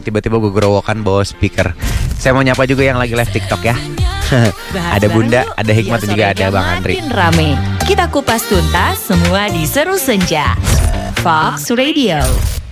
tiba-tiba gue gerowokan bawa speaker. Saya mau nyapa juga yang lagi live TikTok ya. Ada Bunda, ada Hikmat, dan juga ada Bang Andri. Makin rame. Kita kupas tuntas semua di Seru Senja. Fox Radio.